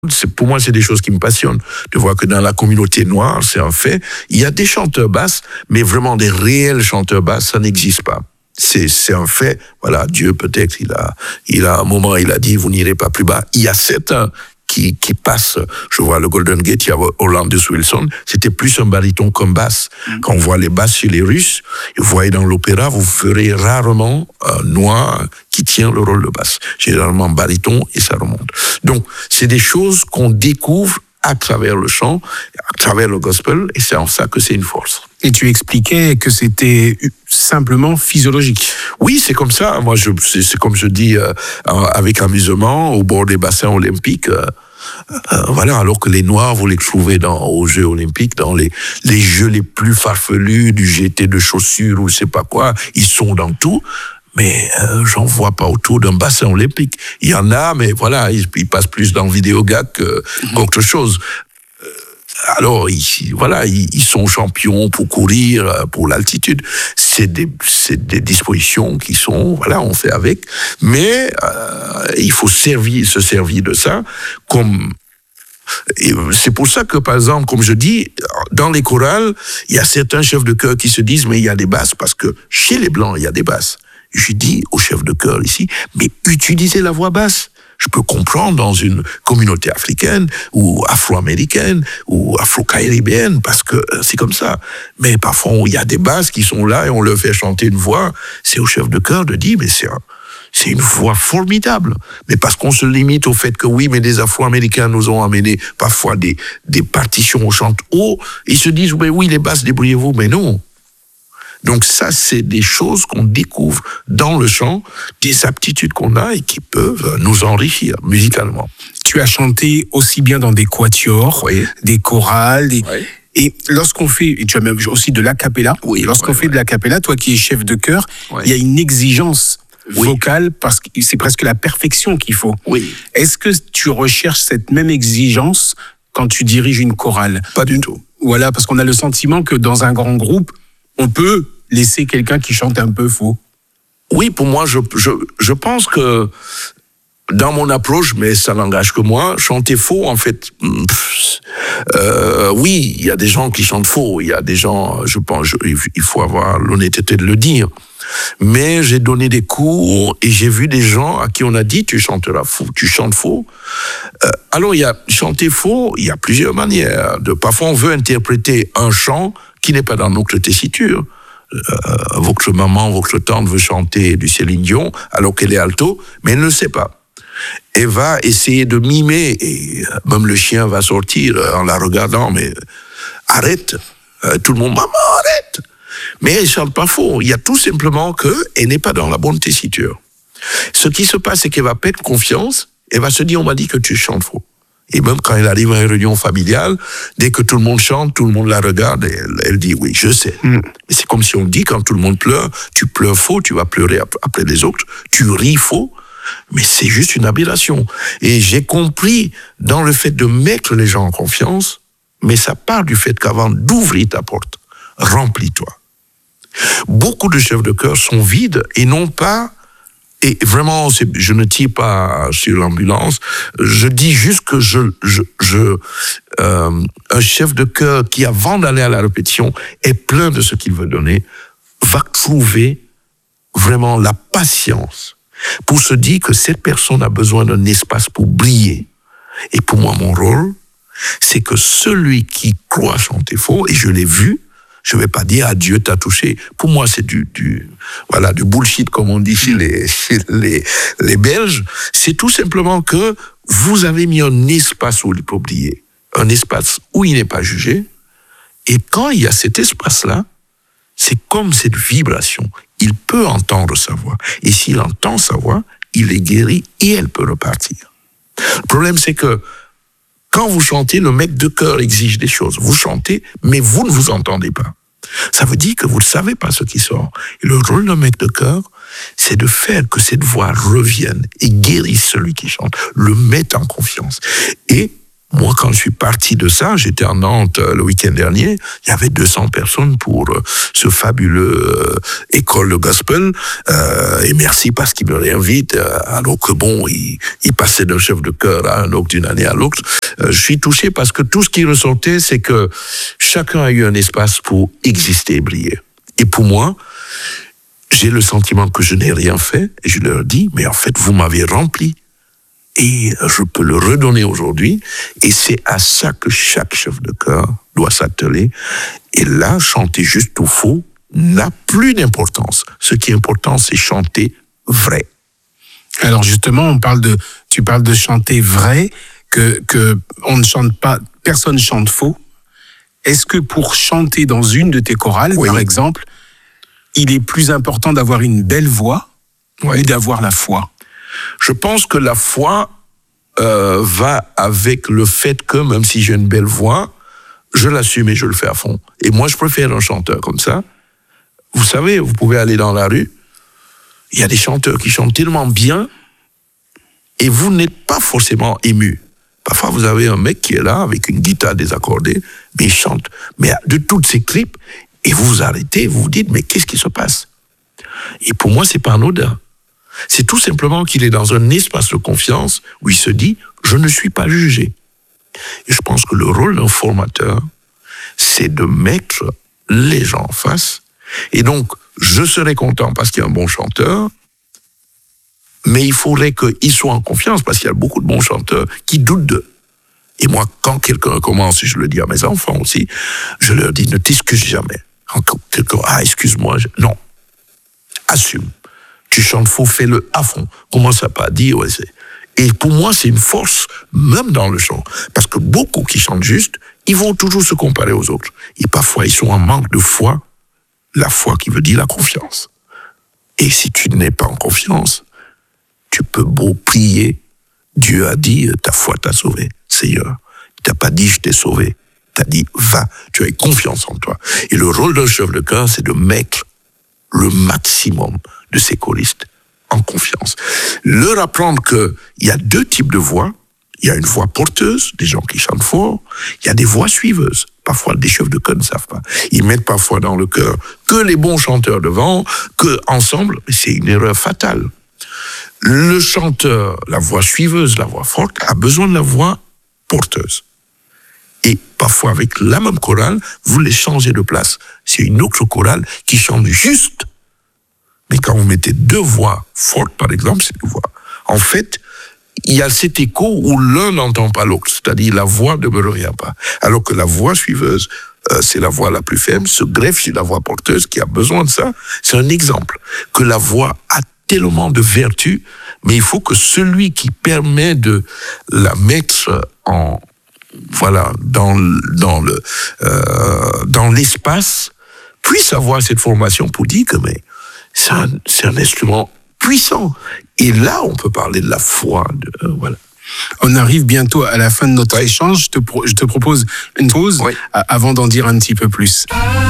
Pour moi, c'est des choses qui me passionnent. De voir que dans la communauté noire, c'est un fait, il y a des chanteurs basses, mais vraiment des réels chanteurs basses, ça n'existe pas. C'est un fait. Voilà, Dieu peut-être, il a un moment, il a dit, vous n'irez pas plus bas. Il y a certains qui passent. Je vois le Golden Gate, il y a Orlandus Wilson, c'était plus un baryton comme basse. Quand on voit les basses chez les Russes, vous voyez dans l'opéra, vous verrez rarement un noir qui tient le rôle de basse. Généralement baryton et ça remonte. Donc, c'est des choses qu'on découvre à travers le chant, à travers le gospel, et c'est en ça que c'est une force. Et tu expliquais que c'était simplement physiologique. Oui, c'est comme ça. Moi, c'est comme je dis, avec amusement, au bord des bassins olympiques. Voilà, alors que les Noirs, vous les trouvez aux Jeux olympiques, dans les jeux les plus farfelus, du jeté de chaussures ou je sais pas quoi, ils sont dans tout. Mais j'en vois pas autour d'un bassin olympique. Il y en a, mais voilà, ils passent plus dans le vidéogag qu'autre chose. Alors, ils sont champions pour courir, pour l'altitude. C'est des dispositions qui sont, voilà, on fait avec. Mais il faut se servir de ça comme. Et c'est pour ça que, par exemple, comme je dis, dans les chorales, il y a certains chefs de chœur qui se disent, mais il y a des basses, parce que chez les Blancs, il y a des basses. Je dis aux chefs de chœur ici, mais utilisez la voix basse. Je peux comprendre dans une communauté africaine ou afro-américaine ou afro-caribéenne parce que c'est comme ça. Mais parfois, il y a des basses qui sont là et on leur fait chanter une voix. C'est au chef de chœur de dire, mais c'est une voix formidable. Mais parce qu'on se limite au fait que oui, mais des Afro-Américains nous ont amené parfois des partitions au chant haut. Ils se disent, mais oui, les basses, débrouillez-vous. Mais non. Donc ça, c'est des choses qu'on découvre dans le chant, des aptitudes qu'on a et qui peuvent nous enrichir musicalement. Tu as chanté aussi bien dans des quatuors, oui, des chorales, oui. Et lorsqu'on fait, et tu as même aussi de l'acapella, oui, lorsqu'on fait de l'acapella, toi qui es chef de chœur, il y a une exigence vocale parce que c'est presque la perfection qu'il faut. Oui. Est-ce que tu recherches cette même exigence quand tu diriges une chorale? Pas du tout. Voilà, parce qu'on a le sentiment que dans un grand groupe, on peut laisser quelqu'un qui chante un peu faux. Oui, pour moi, je pense que dans mon approche, mais ça n'engage que moi, chanter faux, en fait, oui, il y a des gens qui chantent faux, il y a des gens, je pense, il faut avoir l'honnêteté de le dire. Mais j'ai donné des cours et j'ai vu des gens à qui on a dit tu chanteras faux, tu chantes faux. Alors, il y a chanter faux, il y a plusieurs manières. Parfois, on veut interpréter un chant qui n'est pas dans notre tessiture. Votre maman, votre tante veut chanter du Céline Dion alors qu'elle est alto, mais elle ne le sait pas. Elle va essayer de mimer et même le chien va sortir en la regardant, mais arrête, tout le monde, maman, arrête. Mais elle ne chante pas faux, il y a tout simplement qu'elle n'est pas dans la bonne tessiture. Ce qui se passe, c'est qu'elle va perdre confiance, elle va se dire, on m'a dit que tu chantes faux. Et même quand elle arrive à une réunion familiale, dès que tout le monde chante, tout le monde la regarde et elle dit oui, je sais. Mais c'est comme si on dit quand tout le monde pleure, tu pleures faux, tu vas pleurer après les autres, tu ris faux, mais c'est juste une aberration. Et j'ai compris dans le fait de mettre les gens en confiance, mais ça part du fait qu'avant d'ouvrir ta porte, remplis-toi. Beaucoup de chefs de chœur sont vides et non pas. Et vraiment, je ne tire pas sur l'ambulance. Je dis juste que un chef de chœur qui, avant d'aller à la répétition, est plein de ce qu'il veut donner, va trouver vraiment la patience pour se dire que cette personne a besoin d'un espace pour briller. Et pour moi, mon rôle, c'est que celui qui croit chanter faux, et je l'ai vu, je ne vais pas dire « Dieu t'a touché ». Pour moi, c'est du bullshit, comme on dit chez les Belges. C'est tout simplement que vous avez mis un espace où il peut briller, un espace où il n'est pas jugé. Et quand il y a cet espace-là, c'est comme cette vibration. Il peut entendre sa voix. Et s'il entend sa voix, il est guéri et elle peut repartir. Le problème, c'est que quand vous chantez, le maître de chœur exige des choses. Vous chantez, mais vous ne vous entendez pas. Ça veut dire que vous ne savez pas ce qui sort. Et le rôle d'un maître de chœur, c'est de faire que cette voix revienne et guérisse celui qui chante, le mette en confiance. Et Moi, quand je suis parti de ça, j'étais en Nantes le week-end dernier, il y avait 200 personnes pour ce fabuleux école de gospel, et merci parce qu'ils me réinvitent, alors que bon, il passait d'un chef de chœur à un autre, d'une année à l'autre. Je suis touché parce que tout ce qui ressortait, c'est que chacun a eu un espace pour exister et briller. Et pour moi, j'ai le sentiment que je n'ai rien fait, et je leur dis, mais en fait, vous m'avez rempli. Et je peux le redonner aujourd'hui, et c'est à ça que chaque chef de chœur doit s'atteler. Et là, chanter juste ou faux n'a plus d'importance. Ce qui est important, c'est chanter vrai. Alors justement, tu parles de chanter vrai, que on ne chante pas, personne chante faux. Est-ce que pour chanter dans une de tes chorales, par exemple, il est plus important d'avoir une belle voix ou d'avoir la foi? Je pense que la foi va avec le fait que, même si j'ai une belle voix, je l'assume et je le fais à fond. Et moi, je préfère un chanteur comme ça. Vous savez, vous pouvez aller dans la rue, il y a des chanteurs qui chantent tellement bien et vous n'êtes pas forcément ému. Parfois, vous avez un mec qui est là avec une guitare désaccordée, mais il chante. Mais de toutes ces clips, et vous vous arrêtez, vous vous dites, mais qu'est-ce qui se passe? Et pour moi, c'est pas anodin. C'est tout simplement qu'il est dans un espace de confiance où il se dit « je ne suis pas jugé ». Et je pense que le rôle d'un formateur, c'est de mettre les gens en face. Et donc, je serais content parce qu'il y a un bon chanteur, mais il faudrait qu'il soit en confiance parce qu'il y a beaucoup de bons chanteurs qui doutent d'eux. Et moi, quand quelqu'un commence, et je le dis à mes enfants aussi, je leur dis « ne t'excuse jamais ». Quand quelqu'un « ah, excuse-moi », non, assume. Tu chantes faux, fais-le à fond. Commence à pas dire, Et pour moi, c'est une force, même dans le chant. Parce que beaucoup qui chantent juste, ils vont toujours se comparer aux autres. Et parfois, ils sont en manque de foi. La foi qui veut dire la confiance. Et si tu n'es pas en confiance, tu peux beau prier. Dieu a dit, ta foi t'a sauvé, Seigneur. Il t'a pas dit, je t'ai sauvé. T'as dit, va, tu as confiance en toi. Et le rôle d'un chef de chœur, c'est de mettre le maximum de ces choristes en confiance. Leur apprendre qu'il y a deux types de voix. Il y a une voix porteuse, des gens qui chantent fort. Il y a des voix suiveuses. Parfois, des chefs de chœur ne savent pas. Ils mettent parfois dans le chœur que les bons chanteurs devant, que ensemble, mais c'est une erreur fatale. Le chanteur, la voix suiveuse, la voix forte, a besoin de la voix porteuse. Et parfois, avec la même chorale, vous les changez de place. C'est une autre chorale qui chante juste. Mais quand vous mettez deux voix fortes, par exemple, c'est deux voix. En fait, il y a cet écho où l'un n'entend pas l'autre. C'est-à-dire, la voix ne me revient pas. Alors que la voix suiveuse, c'est la voix la plus faible, se greffe sur la voix porteuse qui a besoin de ça. C'est un exemple. Que la voix a tellement de vertus, mais il faut que celui qui permet de la mettre dans l'espace, puisse avoir cette formation pour dire que c'est un instrument puissant. Et là, on peut parler de la foi. Voilà. On arrive bientôt à la fin de notre échange. Je te propose une pause avant d'en dire un petit peu plus.